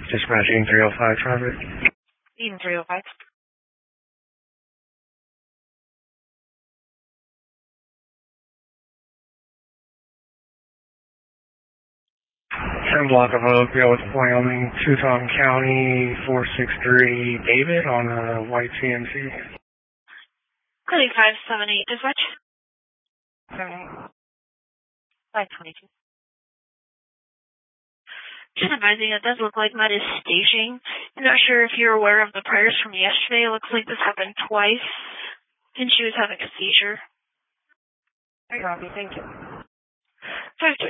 Dispatching 305 traffic. Even 305. 10 block of Oakville with Wyoming, Tucson County, 463 David on a white CMC. Clearly 578 dispatch. 522. Just advising, it does look like Matt is staging. I'm not sure if you're aware of the priors from yesterday. It looks like this happened twice, and she was having a seizure. Copy, thank you. 5